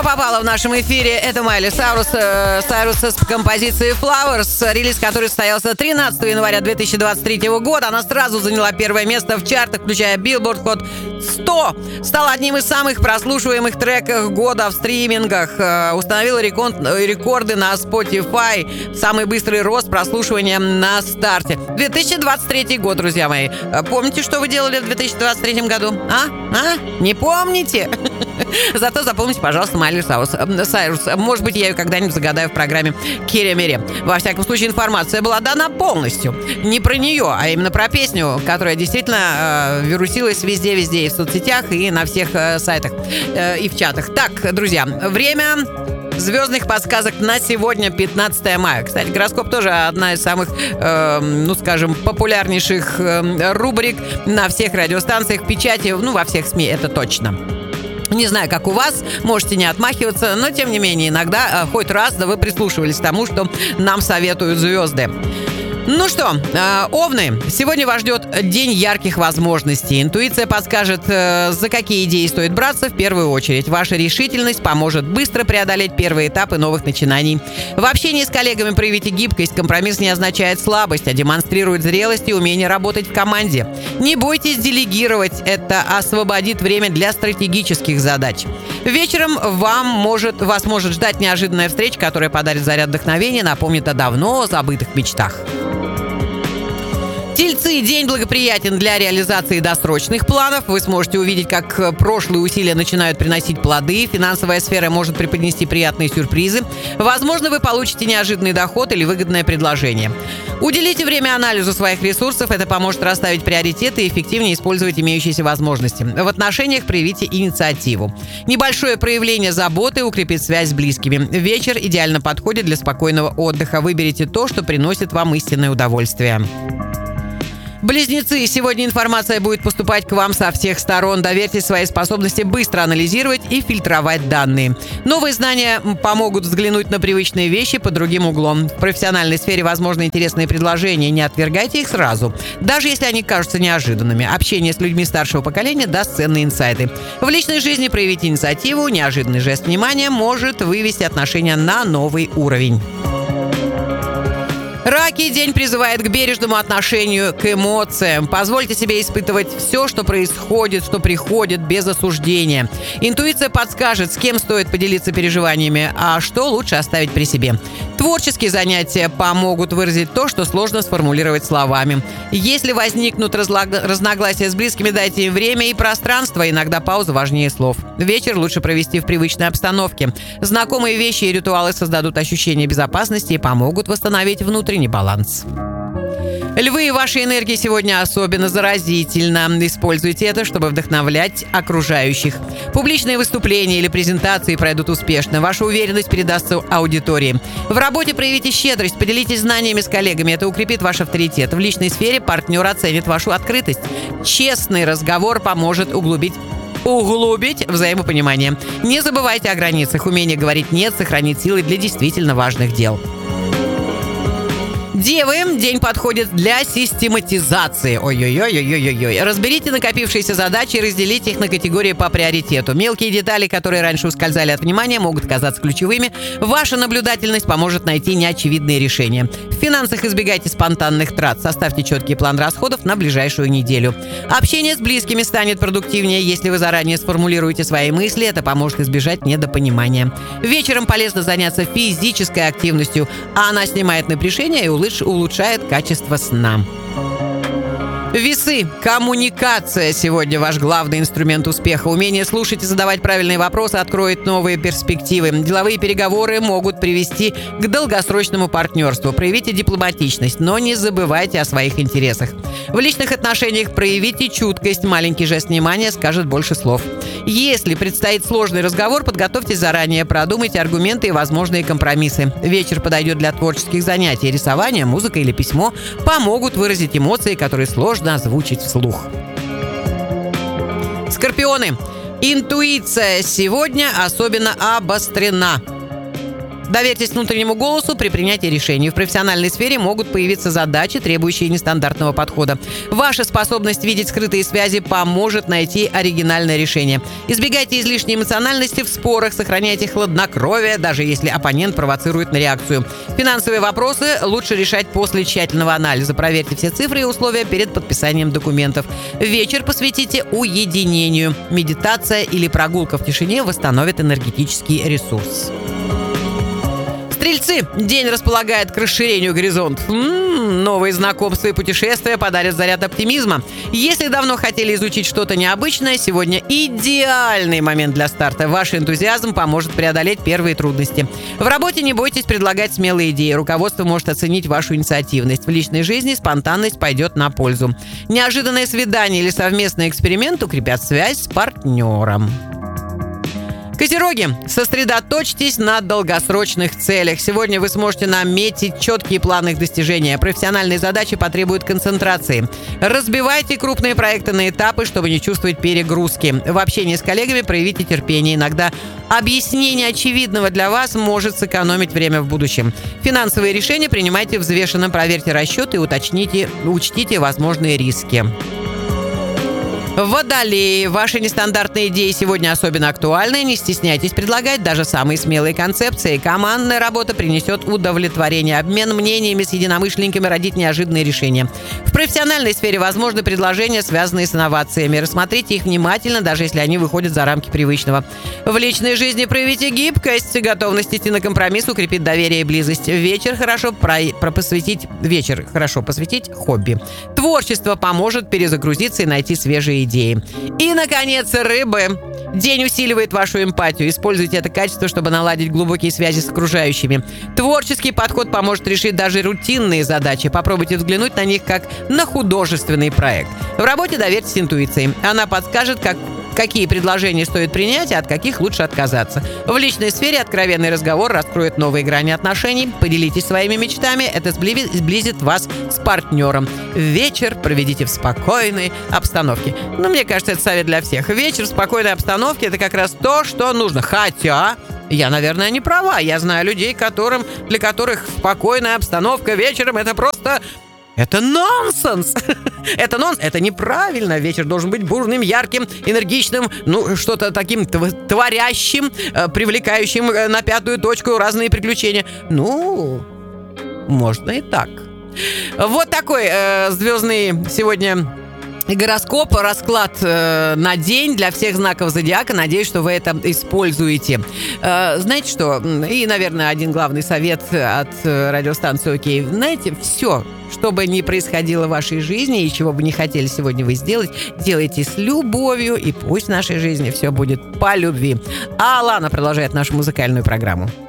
попала в нашем эфире. Это Майли Сайрус с композицией Flowers, релиз который состоялся 13 января 2023 года. Она сразу заняла первое место в чартах, включая Billboard Hot 100. Стала одним из самых прослушиваемых треков года в стримингах. Установила рекорды на Spotify. Самый быстрый рост прослушивания на старте. 2023 год, друзья мои. Помните, что вы делали в 2023 году? Не помните? Зато запомните, пожалуйста, Майли Сайрус. Может быть, я ее когда-нибудь загадаю в программе Кири-Мири. Во всяком случае, информация была дана полностью. Не про нее, а именно про песню, которая действительно вирусилась везде и в соцсетях, и на всех сайтах, и в чатах. Так, друзья, время звездных подсказок на сегодня, 15 мая. Кстати, гороскоп тоже одна из самых, популярнейших рубрик на всех радиостанциях, печати, во всех СМИ, это точно. Не знаю, как у вас, можете не отмахиваться, но, тем не менее, иногда хоть раз вы прислушивались к тому, что нам советуют звезды. Ну что, овны, сегодня вас ждет день ярких возможностей. Интуиция подскажет, за какие идеи стоит браться в первую очередь. Ваша решительность поможет быстро преодолеть первые этапы новых начинаний. В общении с коллегами проявите гибкость. Компромисс не означает слабость, а демонстрирует зрелость и умение работать в команде. Не бойтесь делегировать, это освободит время для стратегических задач. Вечером вас может ждать неожиданная встреча, которая подарит заряд вдохновения, напомнит о давно забытых мечтах. Тельцы, день благоприятен для реализации досрочных планов. Вы сможете увидеть, как прошлые усилия начинают приносить плоды. Финансовая сфера может преподнести приятные сюрпризы. Возможно, вы получите неожиданный доход или выгодное предложение. Уделите время анализу своих ресурсов. Это поможет расставить приоритеты и эффективнее использовать имеющиеся возможности. В отношениях проявите инициативу. Небольшое проявление заботы укрепит связь с близкими. Вечер идеально подходит для спокойного отдыха. Выберите то, что приносит вам истинное удовольствие. Близнецы, сегодня информация будет поступать к вам со всех сторон. Доверьтесь своей способности быстро анализировать и фильтровать данные. Новые знания помогут взглянуть на привычные вещи под другим углом. В профессиональной сфере возможны интересные предложения. Не отвергайте их сразу, даже если они кажутся неожиданными. Общение с людьми старшего поколения даст ценные инсайты. В личной жизни проявите инициативу. Неожиданный жест внимания может вывести отношения на новый уровень. Раки, день призывает к бережному отношению к эмоциям. Позвольте себе испытывать все, что происходит, что приходит, без осуждения. Интуиция подскажет, с кем стоит поделиться переживаниями, а что лучше оставить при себе. Творческие занятия помогут выразить то, что сложно сформулировать словами. Если возникнут разногласия с близкими, дайте им время и пространство. Иногда пауза важнее слов. Вечер лучше провести в привычной обстановке. Знакомые вещи и ритуалы создадут ощущение безопасности и помогут восстановить внутренний баланс. Львы, ваша энергия сегодня особенно заразительна. Используйте это, чтобы вдохновлять окружающих. Публичные выступления или презентации пройдут успешно. Ваша уверенность передастся аудитории. В работе проявите щедрость, поделитесь знаниями с коллегами. Это укрепит ваш авторитет. В личной сфере партнер оценит вашу открытость. Честный разговор поможет углубить взаимопонимание. Не забывайте о границах. Умение говорить «нет» сохранит силы для действительно важных дел. Девы, день подходит для систематизации. Ой-ой-ой-ой-ой-ой. Разберите накопившиеся задачи и разделите их на категории по приоритету. Мелкие детали, которые раньше ускользали от внимания, могут казаться ключевыми. Ваша наблюдательность поможет найти неочевидные решения. В финансах избегайте спонтанных трат. Составьте четкий план расходов на ближайшую неделю. Общение с близкими станет продуктивнее, если вы заранее сформулируете свои мысли. Это поможет избежать недопонимания. Вечером полезно заняться физической активностью. Она снимает напряжение и улучшает качество сна. Весы. Коммуникация сегодня ваш главный инструмент успеха. Умение слушать и задавать правильные вопросы откроет новые перспективы. Деловые переговоры могут привести к долгосрочному партнерству. Проявите дипломатичность, но не забывайте о своих интересах. В личных отношениях проявите чуткость. Маленький жест внимания скажет больше слов. Если предстоит сложный разговор, подготовьтесь заранее, продумайте аргументы и возможные компромиссы. Вечер подойдет для творческих занятий. Рисование, музыка или письмо помогут выразить эмоции, которые сложно озвучить вслух. Скорпионы. Интуиция сегодня особенно обострена. Доверьтесь внутреннему голосу при принятии решений. В профессиональной сфере могут появиться задачи, требующие нестандартного подхода. Ваша способность видеть скрытые связи поможет найти оригинальное решение. Избегайте излишней эмоциональности в спорах, сохраняйте хладнокровие, даже если оппонент провоцирует на реакцию. Финансовые вопросы лучше решать после тщательного анализа. Проверьте все цифры и условия перед подписанием документов. Вечер посвятите уединению. Медитация или прогулка в тишине восстановит энергетический ресурс. Стрельцы. День располагает к расширению горизонтов. Новые знакомства и путешествия подарят заряд оптимизма. Если давно хотели изучить что-то необычное, сегодня идеальный момент для старта. Ваш энтузиазм поможет преодолеть первые трудности. В работе не бойтесь предлагать смелые идеи. Руководство может оценить вашу инициативность. В личной жизни спонтанность пойдет на пользу. Неожиданное свидание или совместный эксперимент укрепят связь с партнером. Козероги, сосредоточьтесь на долгосрочных целях. Сегодня вы сможете наметить четкие планы их достижения. Профессиональные задачи потребуют концентрации. Разбивайте крупные проекты на этапы, чтобы не чувствовать перегрузки. В общении с коллегами проявите терпение. Иногда объяснение очевидного для вас может сэкономить время в будущем. Финансовые решения принимайте взвешенно, проверьте расчеты и учтите возможные риски. Водолеи. Ваши нестандартные идеи сегодня особенно актуальны. Не стесняйтесь предлагать даже самые смелые концепции. Командная работа принесет удовлетворение. Обмен мнениями с единомышленниками родит неожиданные решения. В профессиональной сфере возможны предложения, связанные с инновациями. Рассмотрите их внимательно, даже если они выходят за рамки привычного. В личной жизни проявите гибкость. Готовность идти на компромисс укрепит доверие и близость. Вечер хорошо посвятить хобби. Творчество поможет перезагрузиться и найти свежие идеи. И, наконец, рыбы. День усиливает вашу эмпатию. Используйте это качество, чтобы наладить глубокие связи с окружающими. Творческий подход поможет решить даже рутинные задачи. Попробуйте взглянуть на них как на художественный проект. В работе доверьтесь интуиции. Она подскажет, какие предложения стоит принять, а от каких лучше отказаться. В личной сфере откровенный разговор раскроет новые грани отношений. Поделитесь своими мечтами. Это сблизит вас с партнером. Вечер проведите в спокойной обстановке. Мне кажется, это совет для всех. Вечер в спокойной обстановке – это как раз то, что нужно. Хотя я, наверное, не права. Я знаю людей, для которых спокойная обстановка вечером – это просто... Это нонсенс! Это неправильно. Вечер должен быть бурным, ярким, энергичным, что-то таким творящим, привлекающим на пятую точку разные приключения. Можно и так. Вот такой звездный сегодня гороскоп, расклад на день для всех знаков зодиака. Надеюсь, что вы это используете. Знаете что? И, наверное, один главный совет от радиостанции «Окей». Знаете, все, что бы ни происходило в вашей жизни и чего бы не хотели сегодня вы сделать, делайте с любовью, и пусть в нашей жизни все будет по любви. А Алана продолжает нашу музыкальную программу.